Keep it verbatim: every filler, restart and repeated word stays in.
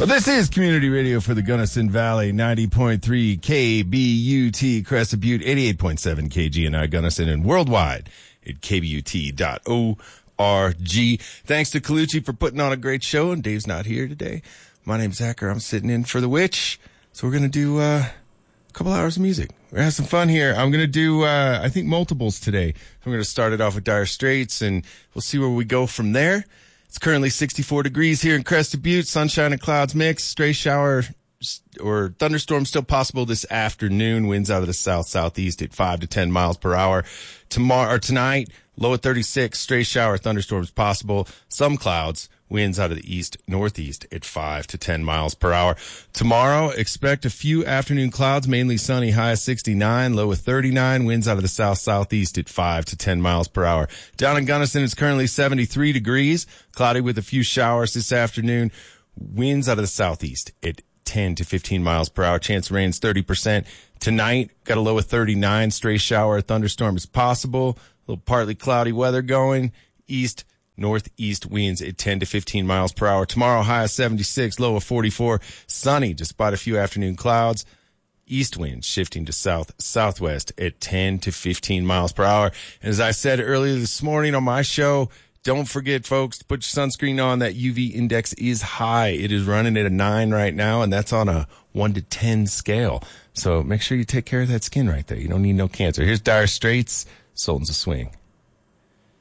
Well, this is Community Radio for the Gunnison Valley, ninety point three K B U T Crescent Butte, eighty-eight point seven K G N I Gunnison, and worldwide at K B U T dot org. Thanks to Colucci for putting on a great show, and Dave's not here today. My name's Zachar. I'm sitting in for the witch, so we're going to do uh, a couple hours of music. We're going to have some fun here. I'm going to do, uh, I think, multiples today. I'm going to start it off with Dire Straits, and we'll see where we go from there. It's currently sixty-four degrees here in Crescent Butte. Sunshine and clouds mix. Stray shower or thunderstorm still possible this afternoon. Winds out of the south-southeast at five to ten miles per hour. Tomorrow or tonight, low at thirty-six. Stray shower thunderstorms possible. Some clouds. Winds out of the east-northeast at five to ten miles per hour. Tomorrow, expect a few afternoon clouds, mainly sunny, high of sixty-nine, low of thirty-nine. Winds out of the south-southeast at five to ten miles per hour. Down in Gunnison, it's currently seventy-three degrees, cloudy with a few showers this afternoon. Winds out of the southeast at ten to fifteen miles per hour. Chance of rain is thirty percent. Tonight, got a low of thirty-nine. Stray shower, thunderstorm is possible. A little partly cloudy weather going. East northeast winds at ten to fifteen miles per hour. Tomorrow, high of seventy-six, low of forty-four. Sunny, despite a few afternoon clouds. East winds shifting to south-southwest at ten to fifteen miles per hour. And as I said earlier this morning on my show, don't forget, folks, to put your sunscreen on. That U V index is high. It is running at a nine right now, and that's on a one to ten scale. So make sure you take care of that skin right there. You don't need no cancer. Here's Dire Straits, Sultans of Swing.